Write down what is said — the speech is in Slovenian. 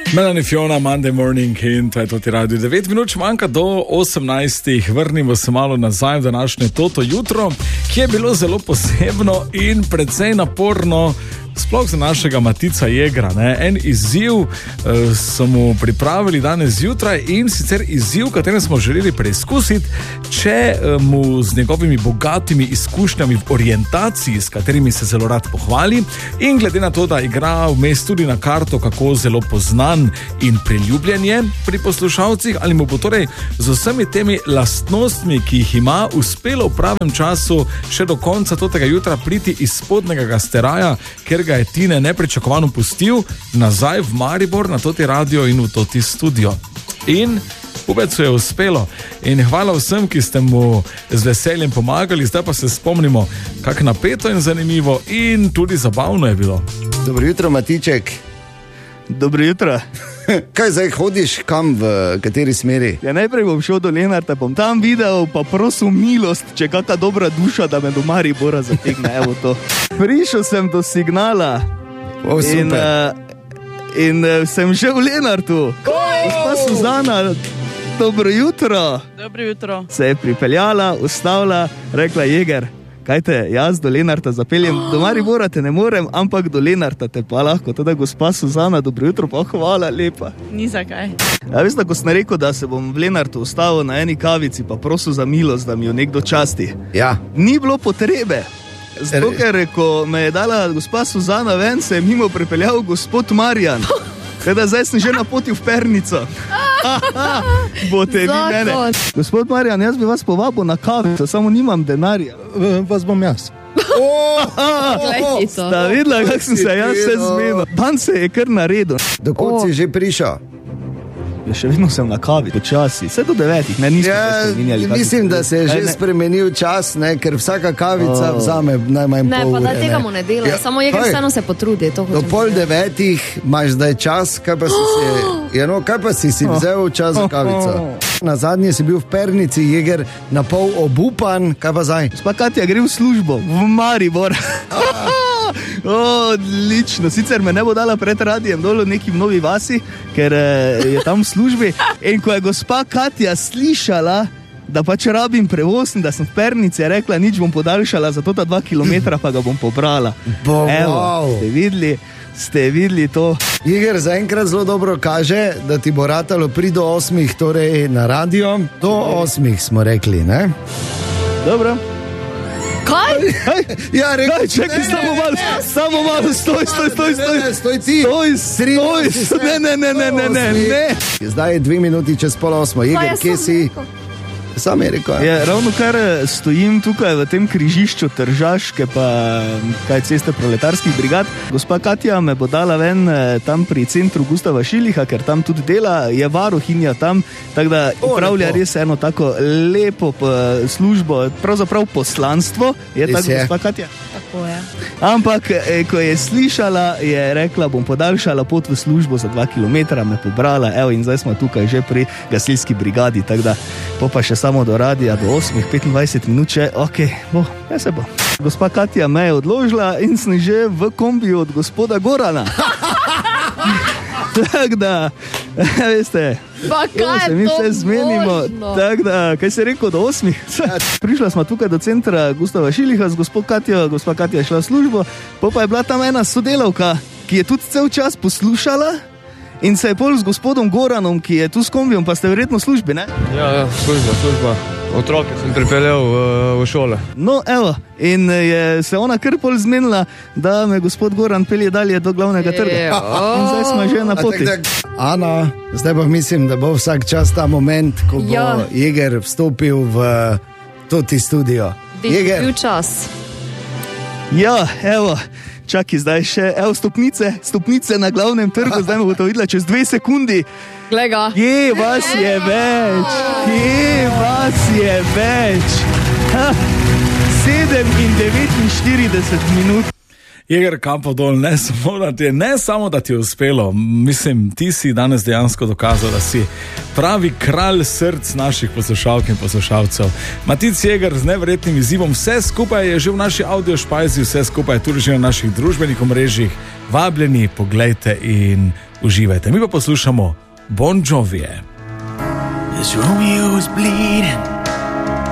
Melanie Fiona, Monday Morning in to je to ti radio. 9 minut manjka do 18. Vrnimo se malo nazaj v današnje Toto jutro, ki je bilo zelo posebno in precej naporno, sploh za našega Matica Jegra. En izziv so mu pripravili danes zjutraj in sicer izziv, katerem smo želeli preizkusiti, če mu z njegovimi bogatimi izkušnjami v orientaciji, s katerimi se zelo rad pohvali, in glede na to, da igra vmes tudi na karto, kako zelo poznan in priljubljen je pri poslušalcih, ali mu bo torej z vsemi temi lastnostmi, ki jih ima, uspelo v pravem času še do konca totega jutra priti iz spodnjega gasteraja, ker ga je Tine nepričakovano pustil nazaj v Maribor na toti radio in v toti studio. In Pubecu je uspelo. In hvala vsem, ki ste mu z veseljem pomagali. Zdaj pa se spomnimo, kako napeto in zanimivo in tudi zabavno je bilo. Dobro jutro, Matiček. Dobro jutro. Kaj zdaj hodiš, kam, v kateri smeri? Ja, najprej bom šel do Lenarta, bom tam videl, pa prosil milost, če kakšna dobra duša, da me do Maribora zategne, evo to. Prišel sem do Signala in sem že v Lenartu. Gospa Suzana, dobro jutro. Dobro jutro. Se je pripeljala, ustavila, rekla: Jeger, kajte, jaz do Lenarta zapeljem, do Maribora te ne morem, ampak do Lenarta te pa lahko. Teda gospa Suzana, dobro jutro, pa hvala lepa. Ni zakaj. Ja, veste, ko sem rekel, da se bom v Lenartu ustavil na eni kavici, pa prosil za milost, da mi jo nekdo časti. Ja. Ni bilo potrebe. Zato, ker ko me je dala gospa Suzana ven, se je mimo pripeljal gospod Marjan. Teda zdaj sem že na poti v Pernico. Bote vi mene. Gospod Marjan, jaz bi vas povabil na kavico, samo nimam denarja. Vas bom jaz. Sta videla, kak sem se jaz vse zmenil. Dan se je kar naredil. Dokot si že prišel? Ja, še vedno sem na kavi, počasi. Vse do 9, ne, nismo se spremenjali. Mislim, da se je že spremenil čas, ne, ker vsaka kavica vzame najmanj pol ure. Ne, pa da tega mu ne dela, samo Jeger vseeno se potrudi. Do 8:30 imaš zdaj čas, kaj pa si si vzel čas za kavico? Na zadnje si bil v Pernici, Jeger, na pol obupan, kaj pa zdaj? Gospa Katja gre v službo, v Maribor. Odlično, sicer me ne bo dala pred radijem dol v neki Novi Vasi, ker je tam v službi. In ko je gospa Katja slišala, da pač rabim prevoz in da sem v Pernici, je rekla: nič, bom podaljšala za to 2 kilometra, pa ga bom pobrala. Evo, ste videli to? Jeger zaenkrat zelo dobro kaže, da ti bo ratalo pri do 8, torej na radio. Do 8 smo rekli, ne? Dobro. Kaj? Ja, rekel, čekaj, samo malo, stoj. Stoj ti. Ne. Zdaj je 2 minuti čez 7:30. Jeger, kje si? Sam je rekel. Ja, ravno kar stojim tukaj v tem križišču Tržaške pa kaj ceste proletarskih brigad. Gospa Katja me bo dala ven tam pri centru Gustava Šiliha, ker tam tudi dela, je varuhinja tam, tako da upravlja res eno tako lepo službo, pravzaprav poslanstvo, je tako gospa Katja? Tako je. Ampak, ko je slišala, je rekla: bom podaljšala pot v službo za 2 kilometra, me pobrala, evo, in zdaj smo tukaj že pri gasilski brigadi, tako da pa še samo do radia, do 8:25 minut, ja se bo. Gospa Katja me je odložila in sem že v kombiju od gospoda Gorana. Tako da, veste, pa kaj se mi vse zmenimo. Tako da, kaj se je rekel, do 8? Prišla smo tukaj do centra Gustava Šiliha z gospod Katjo, gospa Katja je šla v službo, pa je bila tam ena sodelavka, ki je tudi cel čas poslušala in se je pol z gospodom Goranom, ki je tu s kombijom, pa ste verjetno v službi, ne? Ja, služba. Otroke sem pripeljal v šole. No, evo, in je se ona kar pol zmenila, da me gospod Goran pelje dalje do glavnega trga. In zdaj smo že na poti. Ana, zdaj pa mislim, da bo vsak čas ta moment, ko bo Jeger vstopil v toti studio. Jeger. Bil čas. Ja, evo. Čaki, zdaj še, evo, stopnice na glavnem trgu, zdaj me bo to videla čez 2 sekundi. Glega. Kje vas je več? 7 in 49 minut. Jeger, kapo dol, ne samo da ti je uspelo, mislim, ti si danes dejansko dokazal, da si pravi kralj src naših poslušalk in poslušalcev. Matic Jeger z neverjetnim izzivom, vse skupaj je že v naši audio špajzi, vse skupaj je tudi že na naših družbenih omrežjih. Vabljeni, poglejte in Uživajte, mi pa poslušamo Bon Jovije. As Romeo was bleeding